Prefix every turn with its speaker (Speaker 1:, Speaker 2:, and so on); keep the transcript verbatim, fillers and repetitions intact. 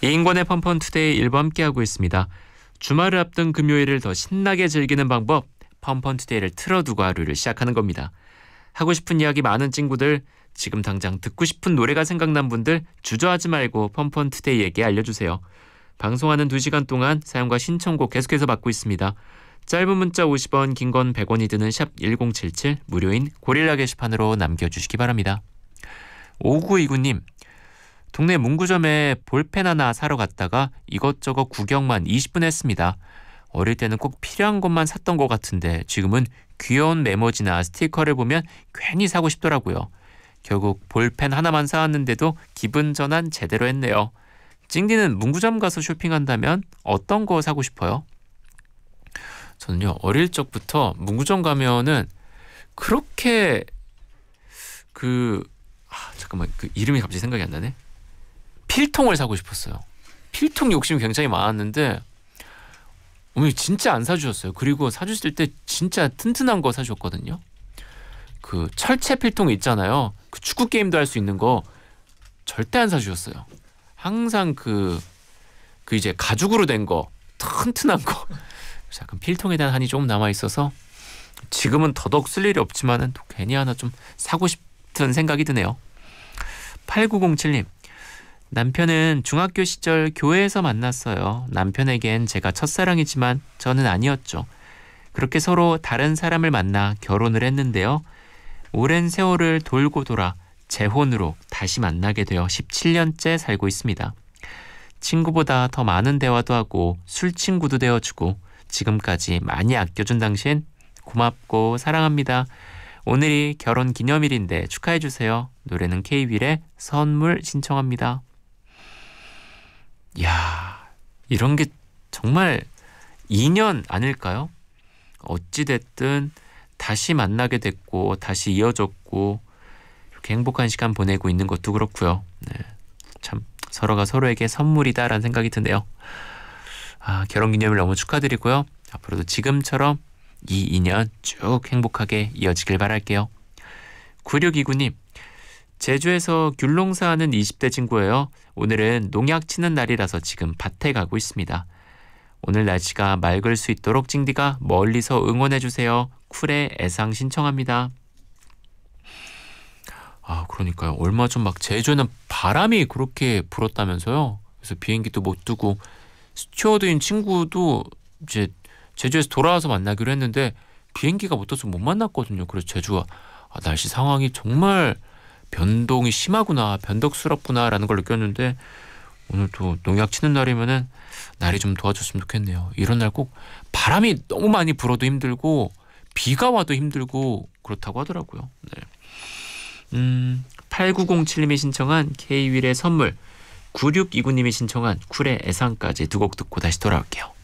Speaker 1: 이인권의 펀펀투데이 일부 함께하고 있습니다. 주말을 앞둔 금요일을 더 신나게 즐기는 방법, 펀펀투데이를 틀어두고 하루를 시작하는 겁니다. 하고 싶은 이야기 많은 친구들, 지금 당장 듣고 싶은 노래가 생각난 분들 주저하지 말고 펀펀투데이에게 알려주세요. 방송하는 두 시간 동안 사연과 신청곡 계속해서 받고 있습니다. 짧은 문자 오십 원, 긴 건 백 원이 드는 샵 일공칠칠, 무료인 고릴라 게시판으로 남겨주시기 바랍니다. 오구이구 님, 동네 문구점에 볼펜 하나 사러 갔다가 이것저것 구경만 이십 분 했습니다. 어릴 때는 꼭 필요한 것만 샀던 것 같은데 지금은 귀여운 메모지나 스티커를 보면 괜히 사고 싶더라고요. 결국 볼펜 하나만 사왔는데도 기분 전환 제대로 했네요. 찡디는 문구점 가서 쇼핑한다면 어떤 거 사고 싶어요? 저는요, 어릴 적부터 문구점 가면은 그렇게 그 아, 잠깐만, 그 이름이 갑자기 생각이 안 나네. 필통을 사고 싶었어요. 필통 욕심이 굉장히 많았는데 어머니 진짜 안 사주셨어요. 그리고 사주실 때 진짜 튼튼한 거 사주셨거든요. 그 철제 필통 있잖아요. 그 축구 게임도 할 수 있는 거 절대 안 사주셨어요. 항상 그, 그 이제 가죽으로 된 거, 튼튼한 거. 약간 필통에 대한 한이 조금 남아있어서 지금은 더더욱 쓸 일이 없지만은 또 괜히 하나 좀 사고 싶은 생각이 드네요. 팔구공칠 님, 남편은 중학교 시절 교회에서 만났어요. 남편에겐 제가 첫사랑이지만 저는 아니었죠. 그렇게 서로 다른 사람을 만나 결혼을 했는데요. 오랜 세월을 돌고 돌아 재혼으로 다시 만나게 되어 십칠 년째 살고 있습니다. 친구보다 더 많은 대화도 하고 술친구도 되어주고 지금까지 많이 아껴준 당신 고맙고 사랑합니다. 오늘이 결혼 기념일인데 축하해주세요. 노래는 케이윌의 선물 신청합니다. 이야, 이런 게 정말 인연 아닐까요? 어찌됐든 다시 만나게 됐고 다시 이어졌고 이렇게 행복한 시간 보내고 있는 것도 그렇고요. 네, 참 서로가 서로에게 선물이다라는 생각이 드네요. 아, 결혼기념일 너무 축하드리고요. 앞으로도 지금처럼 이 인연 쭉 행복하게 이어지길 바랄게요. 구육이구 님, 제주에서 귤농사하는 이십 대 친구예요. 오늘은 농약 치는 날이라서 지금 밭에 가고 있습니다. 오늘 날씨가 맑을 수 있도록 찡디가 멀리서 응원해주세요. 쿨의 애상 신청합니다. 아, 그러니까요. 얼마 전 막 제주는 바람이 그렇게 불었다면서요. 그래서 비행기도 못 뜨고 스튜어드인 친구도 이제 제주에서 돌아와서 만나기로 했는데 비행기가 못 떠서 못 만났거든요. 그래서 제주가 아, 날씨 상황이 정말 변동이 심하구나, 변덕스럽구나 라는 걸 느꼈는데 오늘도 농약 치는 날이면은 날이 좀 도와줬으면 좋겠네요. 이런 날 꼭 바람이 너무 많이 불어도 힘들고 비가 와도 힘들고 그렇다고 하더라고요. 네. 음, 팔구공칠 님이 신청한 케이윌의 선물, 구육이구 님이 신청한 쿨의 애상까지 두 곡 듣고 다시 돌아올게요.